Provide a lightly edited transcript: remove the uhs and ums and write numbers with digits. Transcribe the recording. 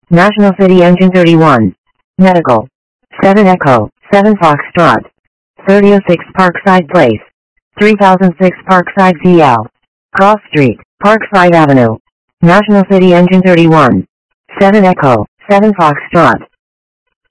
National City Engine 31. Medical. 7 Echo, 7 Foxtrot. 3006 Parkside Place. 3006 Parkside CL. Cross Street, Parkside Avenue. National City Engine 31. 7 Echo, 7 Foxtrot.